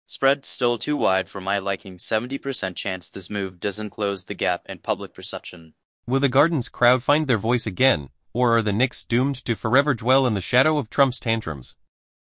Spread still too wide for my liking. 70% chance this move doesn't close the gap in public perception. Will the Garden's crowd find their voice again, or are the Knicks doomed to forever dwell in the shadow of Trump's tantrums?